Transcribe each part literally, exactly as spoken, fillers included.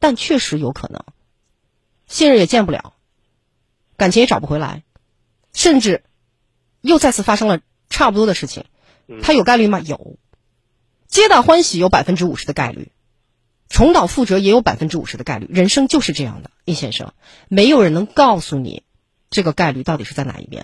但确实有可能，信任也见不了，感情也找不回来，甚至又再次发生了差不多的事情，他有概率吗？有。皆大欢喜有百分之五十的概率，重蹈覆辙也有百分之五十的概率。人生就是这样的，叶先生，没有人能告诉你这个概率到底是在哪一边。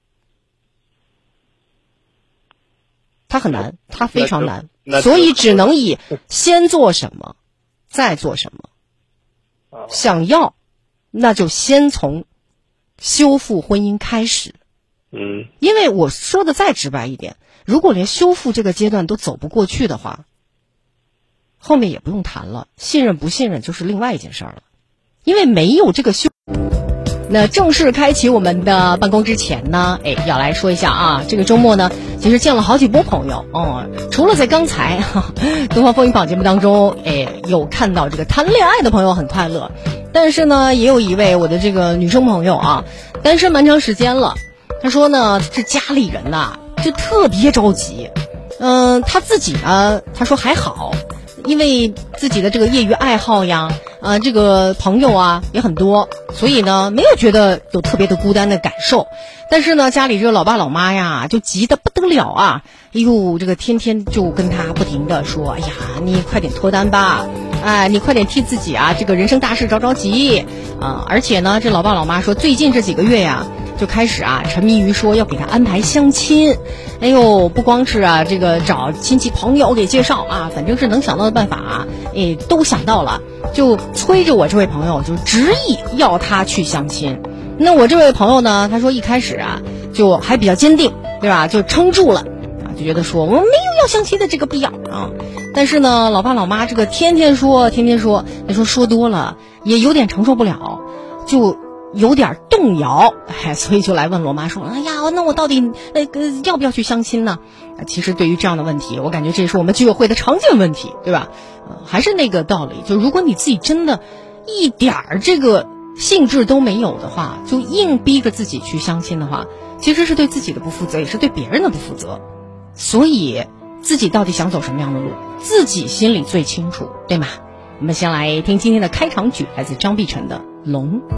它很难，它非常难，所以只能以先做什么，再做什么。想要，那就先从修复婚姻开始。 嗯， 因为我说的再直白一点，如果连修复这个阶段都走不过去的话，后面也不用谈了，信任不信任就是另外一件事儿了。因为没有这个修。那正式开启我们的办公之前呢，哎，要来说一下啊，这个周末呢，其实见了好几波朋友哦。除了在刚才哈《东方风云榜》节目当中，哎，有看到这个谈恋爱的朋友很快乐，但是呢，也有一位我的这个女生朋友啊，单身蛮长时间了。她说呢，这家里人呐、啊，就特别着急。嗯、呃，她自己呢，她说还好。因为自己的这个业余爱好呀，呃，这个朋友啊也很多，所以呢没有觉得有特别的孤单的感受。但是呢，家里这个老爸老妈呀就急得不得了啊！哎呦，这个天天就跟他不停的说：“哎呀，你快点脱单吧，哎，你快点替自己啊这个人生大事着着急啊！”而且呢，这老爸老妈说，最近这几个月呀，就开始啊沉迷于说要给他安排相亲。哎呦，不光是啊这个找亲戚朋友给介绍啊，反正是能想到的办法啊，哎都想到了，就催着我这位朋友就执意要他去相亲。那我这位朋友呢，他说一开始啊就还比较坚定，对吧？就撑住了啊，就觉得说我们没有要相亲的这个必要啊。但是呢，老爸老妈这个天天说天天说，你说说多了也有点承受不了，就有点动摇，哎，所以就来问我妈说：“哎呀，那我到底那个、呃、要不要去相亲呢？”其实对于这样的问题，我感觉这是我们居委会的常见问题，对吧？呃，还是那个道理，就如果你自己真的一点儿这个兴致都没有的话，就硬逼着自己去相亲的话，其实是对自己的不负责，也是对别人的不负责。所以自己到底想走什么样的路，自己心里最清楚，对吗？我们先来听今天的开场曲，来自张碧晨的《龙》。